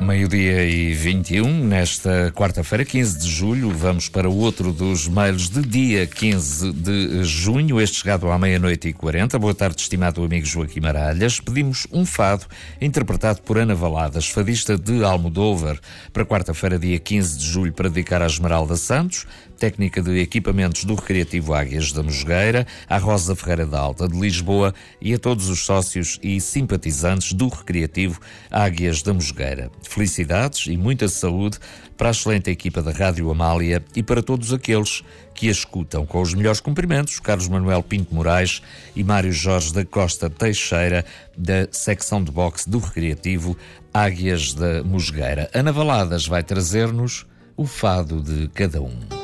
Meio-dia e 21, nesta quarta-feira, 15 de julho, vamos para o outro dos mails de dia 15 de junho, este chegado à 00:40. Boa tarde, estimado amigo Joaquim Maralhas. Pedimos um fado interpretado por Ana Valadas, fadista de Almodóvar, para quarta-feira, dia 15 de julho, para dedicar à Esmeralda Santos, técnica de equipamentos do Recreativo Águias da Mosgueira, à Rosa Ferreira da Alta de Lisboa e a todos os sócios e simpatizantes do Recreativo Águias da Mosgueira. Felicidades e muita saúde para a excelente equipa da Rádio Amália e para todos aqueles que a escutam. Com os melhores cumprimentos, Carlos Manuel Pinto Moraes e Mário Jorge da Costa Teixeira, da secção de boxe do Recreativo Águias da Mosgueira. Ana Valadas vai trazer-nos o fado de cada um.